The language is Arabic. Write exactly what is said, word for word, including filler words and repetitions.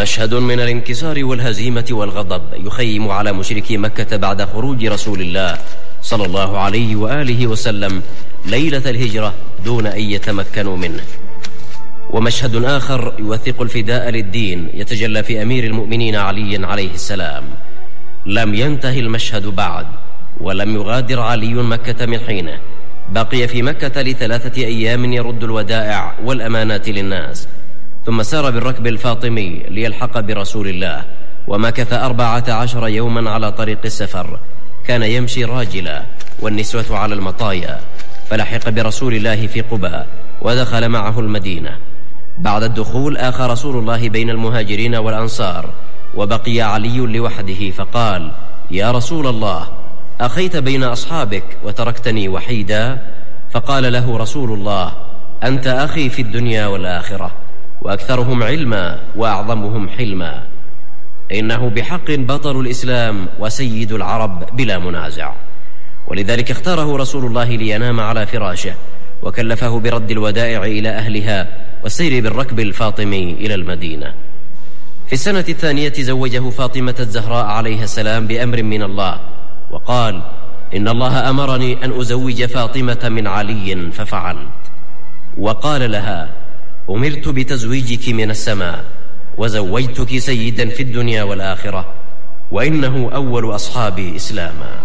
مشهد من الانكسار والهزيمة والغضب يخيم على مشركي مكة بعد خروج رسول الله صلى الله عليه وآله وسلم ليلة الهجرة دون أن يتمكنوا منه. ومشهد آخر يوثق الفداء للدين يتجلى في أمير المؤمنين علي عليه السلام. لم ينتهي المشهد بعد، ولم يغادر علي مكة من حينه، بقي في مكة لثلاثة أيام يرد الودائع والأمانات للناس، ثم سار بالركب الفاطمي ليلحق برسول الله، ومكث أربعة عشر يوما على طريق السفر. كان يمشي راجلا والنسوة على المطايا، فلحق برسول الله في قباء ودخل معه المدينة. بعد الدخول آخى رسول الله بين المهاجرين والأنصار، وبقي علي لوحده، فقال: يا رسول الله، أخيت بين أصحابك وتركتني وحيدا؟ فقال له رسول الله: أنت أخي في الدنيا والآخرة، وأكثرهم علما وأعظمهم حلما. إنه بحق بطل الإسلام وسيد العرب بلا منازع، ولذلك اختاره رسول الله لينام على فراشه، وكلفه برد الودائع إلى أهلها والسير بالركب الفاطمي إلى المدينة. في السنة الثانية زوجه فاطمة الزهراء عليها السلام بأمر من الله، وقال: إن الله أمرني أن أزوج فاطمة من علي ففعلت. وقال لها: أمرت بتزويجك من السماء، وزوجتك سيدا في الدنيا والآخرة، وإنه أول أصحابي إسلاما.